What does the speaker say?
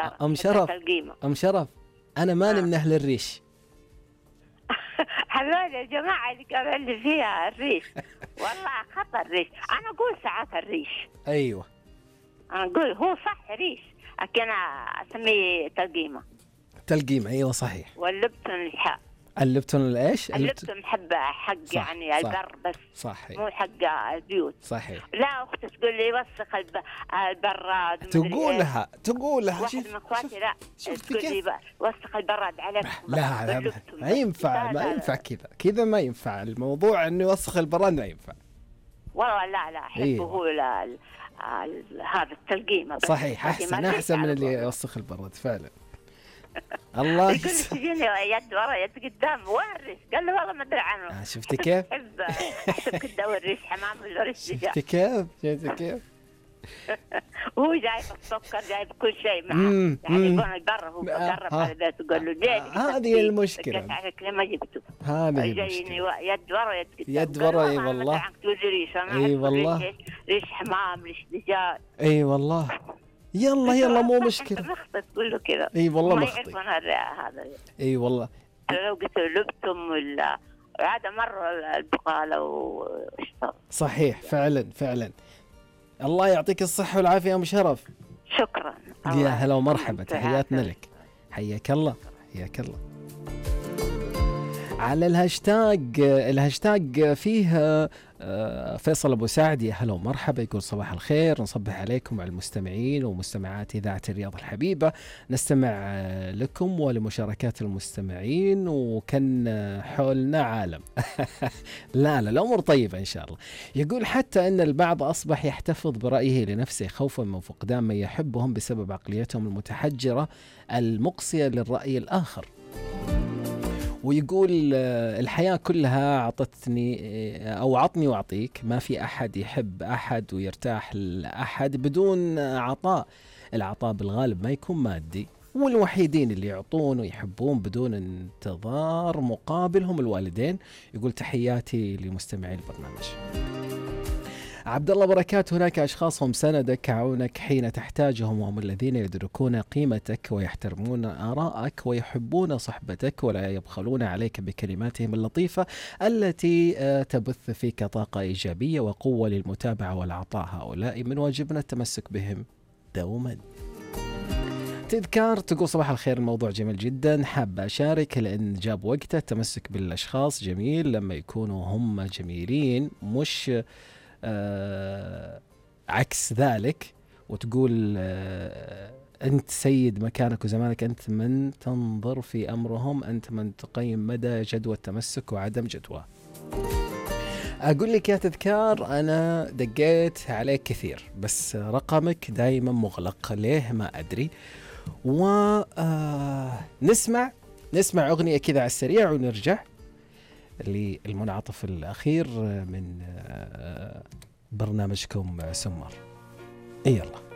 أم شرف أم شرف أنا ماني من أهل الريش. هذول يا جماعة اللي قالوا اللي فيها الريش والله خطر الريش. أنا أقول ساعات الريش. أيوة أنا أقول هو صح ريش لكن أنا أسميه تلقيمة. تلقيمة أيوة صحيح. واللبتون الحاء. اللبتون الإيش؟ اللبتون حبة حق صح يعني صح البر بس صحيح. مو حق البيوت. صحيح. لا أختي تقول لي وسخ البراد. تقولها واحد من أخواتي لا تقول لي وسخ البراد عليك. لا ما ينفع ما ينفع كذا ما ينفع الموضوع إنه يوسخ البراد ما ينفع. والله لا أحبه هو هذا التلقيمة. صحيح أحسن من اللي يوسخ البراد فعلا. الله يقول لي تجيني يد ورا يد قدام وين؟ قال له والله ما ادري عنه. شفتي كيف؟ احب كده وريش حمام ولا ريش دجاج. شفتي كيف؟ هو جايب السكر جايب كل شيء معه يعني يكون البر هو قرب على بيته قال له ليه؟ هذه المشكلة. ما جبته. هذه جايني يد ورا يد قدام. يد ورا اي والله. اي والله. ريش حمام ريش دجاج. اي والله. يلا مو مشكلة. مخطط تقول له كذا. اي والله ما يعرفون هذا. اي والله. لو قلت لبتم ولا هذا مرة البقالة صحيح فعلا. الله يعطيك الصحة والعافية أم شرف. شكرا. يا هلا ومرحبا تحياتنا لك. حياك الله. على الهاشتاج فيه فيصل أبو سعد يا هلا ومرحبا يقول صباح الخير نصبح عليكم على المستمعين ومستمعات إذاعة الرياض الحبيبة نستمع لكم ولمشاركات المستمعين وكان حولنا عالم. لا الأمور طيبة إن شاء الله. يقول حتى أن البعض أصبح يحتفظ برأيه لنفسه خوفا من فقدان من يحبهم بسبب عقليتهم المتحجرة المقصية للرأي الآخر. ويقول الحياة كلها عطني وأعطيك ما في أحد يحب أحد ويرتاح لأحد بدون عطاء. العطاء بالغالب ما يكون مادي والوحيدين اللي يعطون ويحبون بدون انتظار مقابلهم الوالدين. يقول تحياتي لمستمعي البرنامج. عبد الله بركات هناك أشخاص هم سندك عونك حين تحتاجهم وهم الذين يدركون قيمتك ويحترمون آراءك ويحبون صحبتك ولا يبخلون عليك بكلماتهم اللطيفة التي تبث فيك طاقة إيجابية وقوة للمتابعة والعطاء. هؤلاء من واجبنا التمسك بهم دوما. تذكار تقول صباح الخير الموضوع جميل جدا حابة أشارك لأن جاب وقته. التمسك بالأشخاص جميل لما يكونوا هم جميلين مش عكس ذلك. وتقول أنت سيد مكانك وزمانك أنت من تنظر في أمرهم أنت من تقيم مدى جدوى التمسك وعدم جدوى. أقول لك يا تذكار أنا دقيت عليك كثير بس رقمك دايما مغلق ليه ما أدري. ونسمع أغنية كذا على السريع ونرجع للمنعطف الأخير من برنامجكم سمار. يلا